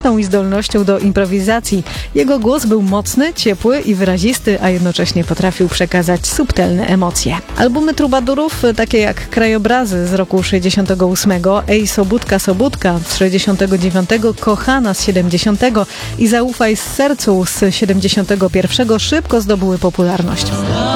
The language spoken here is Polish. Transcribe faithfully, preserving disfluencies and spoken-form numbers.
i zdolnością do improwizacji. Jego głos był mocny, ciepły i wyrazisty, a jednocześnie potrafił przekazać subtelne emocje. Albumy trubadurów, takie jak Krajobrazy z roku sześćdziesiątego ósmego, Ej Sobótka Sobótka z sześćdziesiątego dziewiątego, Kochana z siedemdziesiątego i Zaufaj z sercu z siedemdziesiątego pierwszego szybko zdobyły popularność.